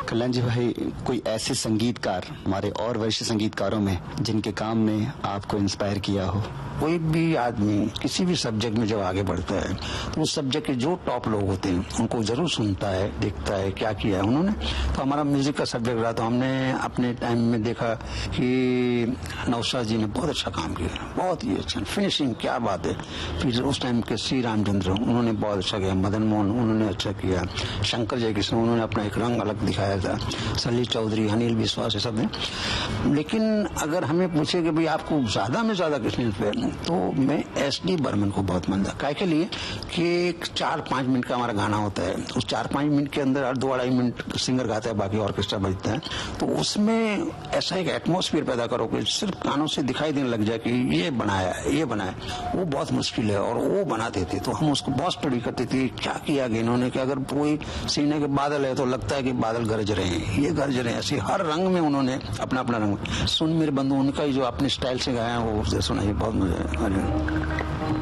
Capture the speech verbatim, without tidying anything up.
कल्याण जी भाई, कोई ऐसे संगीतकार हमारे और वरिष्ठ संगीतकारों में जिनके काम ने आपको इंस्पायर किया हो? कोई भी आदमी किसी भी सब्जेक्ट में जब आगे बढ़ता है तो उस सब्जेक्ट के जो टॉप लोग होते हैं उनको जरूर सुनता है, देखता है क्या किया है उन्होंने। तो हमारा म्यूजिक का सब्जेक्ट रहा तो हमने अपने टाइम में देखा कि नौशाद जी ने बहुत अच्छा काम किया, बहुत ही अच्छा फिनिशिंग, क्या बात है। फिर उस टाइम के श्री रामचंद्र उन्होंने बहुत अच्छा किया, मदन मोहन उन्होंने अच्छा किया, शंकर जयकिशन उन्होंने अपना एक रंग अलग दिखाया था, सलील चौधरी, अनिल विश्वास, ये सब ने। लेकिन अगर हमें पूछे कि भाई आपको ज्यादा में ज्यादा किसने इंस्पायर, तो मैं एस डी बर्मन को बहुत मानता। काय के लिए कि चार पांच मिनट का हमारा गाना होता है, उस चार पांच मिनट के अंदर दो अढ़ाई मिनट सिंगर गाता है, बाकी ऑर्केस्ट्रा बजता है। तो उसमें ऐसा एक एटमॉस्फेयर पैदा करो कि सिर्फ कानों से दिखाई देने लग जाए कि ये बनाया ये बनाया, वो बहुत मुश्किल है। और वो बनाते थे तो हम उसको बहुत स्टडी करते थे, क्या किया गया इन्होंने, कि अगर कोई सीने के बादल है तो लगता है कि बादल गरज रहे हैं, ये गरज रहे हैं, ऐसे हर रंग में उन्होंने अपना अपना रंग। सुन मेरे बंधु उनका ही जो अपने स्टाइल से गाया वो सुनाइए, बहुत मजा आया।